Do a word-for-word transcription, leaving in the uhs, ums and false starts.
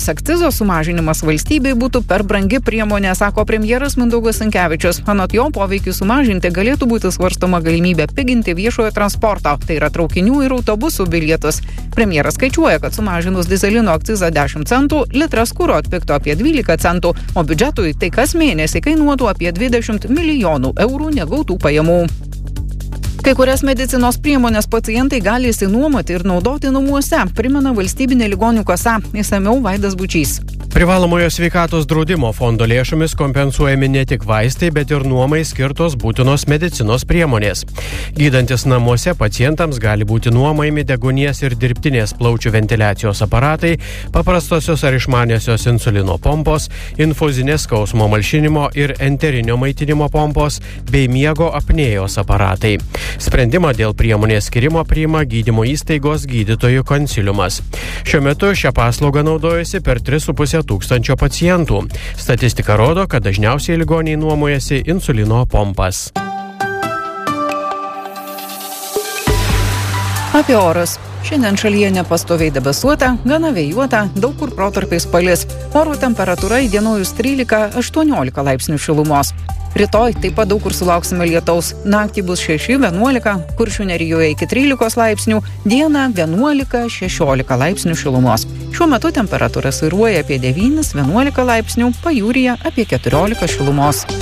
Akcizo sumažinimas valstybei būtų per brangi priemonė, sako premjeras Mindaugas Sinkevičius. Anot jo, poveikiui sumažinti galėtų būti svarstoma galimybė piginti viešojo transporto, tai yra traukinių ir autobusų bilietus. Premjeras skaičiuoja, kad sumažinus dyzelino akcizą dešimt centų, litras kuro atpigtų apie dvylika centų, o biudžetui tai kas mėnesį kainuotų apie dvidešimt milijonų eurų negautų pajamų. Kai kurias medicinos priemonės pacientai gali išsinuomoti ir naudoti namuose, primena valstybinė ligonių kasa. Išsamiau Vaidas Bučys. Privalomojo sveikatos draudimo fondo lėšomis kompensuojami ne tik vaistai, bet ir nuomai skirtos būtinos medicinos priemonės. Gydantis namuose pacientams gali būti nuomojami deguonies ir dirbtinės plaučių ventiliacijos aparatai, paprastosios ar išmaniosios insulino pompos, infuzinės skausmo malšinimo ir enterinio maitinimo pompos bei miego apnėjos aparatai. Sprendimą dėl priemonės skirimo priima gydymo įstaigos gydytojų konsiliumas. Šiuo metu šią paslaugą naudojasi per tris su puse tūkstančio pacientų. Statistika rodo, kad dažniausiai ligoniai nuomojasi insulino pompas. Apie orus. Šiandien šalyje nepastoviai debesuota, gana vėjuota, daug kur protarpiais palis. Oro temperatūra įdienojus trylika aštuoniolika laipsnių šilumos. Rytoj taip pat daug kur sulauksime lietaus. Naktį bus šeši vienuolika, Kuršių nerijoje iki trylikos laipsnių, dieną vienuolika šešiolika laipsnių šilumos. Šiuo metu temperatūra svyruoja apie devynis vienuolika laipsnių, pajūryje apie keturiolika šilumos.